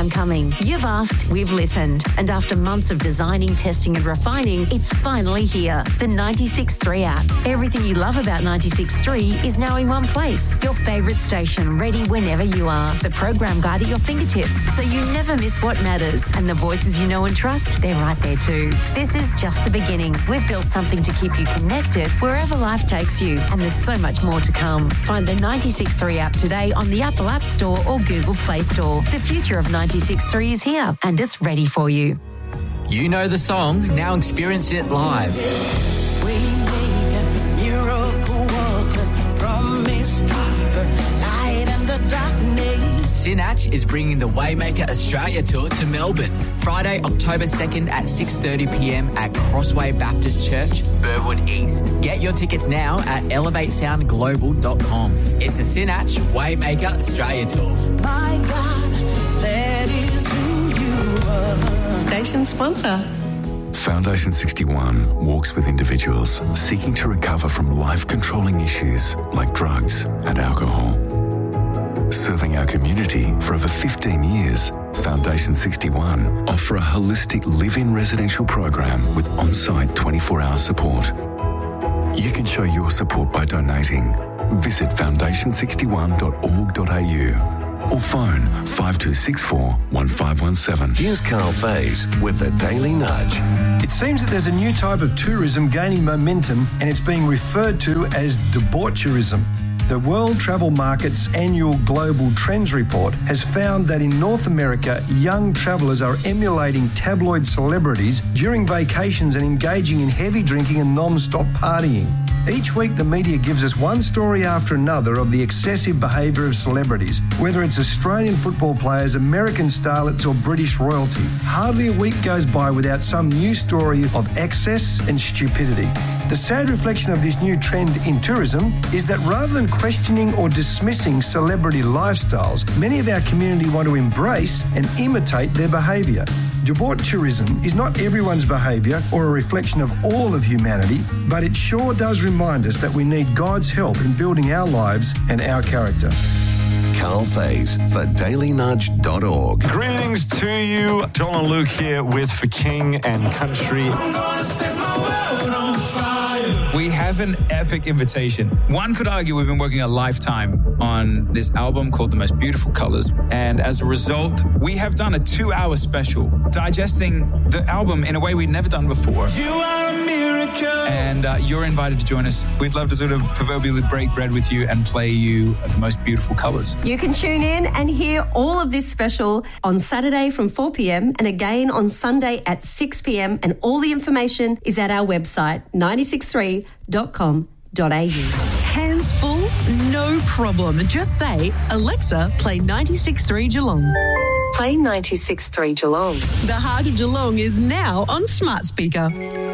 one coming. You've asked, we've listened. And after months of designing, testing and refining, it's finally here. The 96.3 app. Everything you love about 96.3 is now in one place. Your favourite station, ready whenever you are. The program guide at your fingertips, so you never miss what matters. And the voices you know and trust, they're right there too. This is just the beginning. We've built something to keep you connected wherever life takes you. And there's so much more to come. Find the 96.3 app today on the Apple App Store or Google Play Store. The future of 96.3 is here and it's ready for you. You know the song, now experience it live. Waymaker, miracle worker, promise keeper, light in the darkness. Sinach is bringing the Waymaker Australia Tour to Melbourne, Friday, October 2nd at 6:30pm at Crossway Baptist Church, Burwood East. Get your tickets now at elevatesoundglobal.com. It's the Sinach Waymaker Australia Tour. My God, that is who you are. Station sponsor. Foundation 61 walks with individuals seeking to recover from life-controlling issues like drugs and alcohol. Serving our community for over 15 years, Foundation 61 offer a holistic live-in residential program with on-site 24-hour support. You can show your support by donating. Visit foundation61.org.au or phone 5264 1517. Here's Carl Faze with the Daily Nudge. It seems that there's a new type of tourism gaining momentum and it's being referred to as debaucherism. The World Travel Market's annual Global Trends Report has found that in North America, young travellers are emulating tabloid celebrities during vacations and engaging in heavy drinking and non-stop partying. Each week, the media gives us one story after another of the excessive behaviour of celebrities, whether it's Australian football players, American starlets or British royalty. Hardly a week goes by without some new story of excess and stupidity. The sad reflection of this new trend in tourism is that rather than questioning or dismissing celebrity lifestyles, many of our community want to embrace and imitate their behaviour. Debaucherism is not everyone's behaviour or a reflection of all of humanity, but it sure does remind us that we need God's help in building our lives and our character. Carl Faze for dailynudge.org. Greetings to you. John and Luke here with For King and Country. I'm gonna set my world on fire. We have an epic invitation. One could argue we've been working a lifetime on this album called The Most Beautiful Colors. And as a result, we have done a 2-hour special digesting the album in a way we'd never done before. You are a miracle. And you're invited to join us. We'd love to sort of proverbially break bread with you and play you The Most Beautiful Colors. You can tune in and hear all of this special on Saturday from 4 p.m. and again on Sunday at 6 p.m. And all the information is at our website, 963.com.au. Hands full? No problem. Just say, Alexa, play 96.3 Geelong. Play 96.3 Geelong. The heart of Geelong is now on smart speaker.